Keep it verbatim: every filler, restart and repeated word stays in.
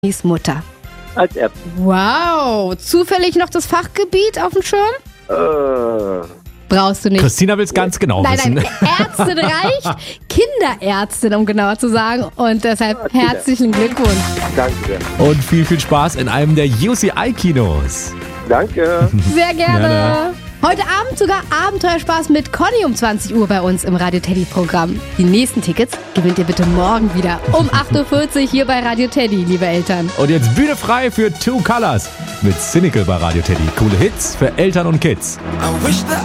Teddy's Mutter. Als Ärztin. Wow. Zufällig noch das Fachgebiet auf dem Schirm? Äh, Brauchst du nicht. Christina will es ganz genau Nein, wissen. nein, Ärztin reicht. Kinderärztin, um genauer zu sagen. Und deshalb herzlichen Glückwunsch. danke sehr. Und viel, viel Spaß in einem der U C I-Kinos. Danke. Sehr gerne. Gerne. Heute Abend sogar Abenteuerspaß mit Conny um zwanzig Uhr bei uns im Radio Teddy Programm. Die nächsten Tickets gewinnt ihr bitte morgen wieder um acht Uhr vierzig hier bei Radio Teddy, liebe Eltern. Und jetzt Bühne frei für Two Colors mit Cynical bei Radio Teddy. Coole Hits für Eltern und Kids.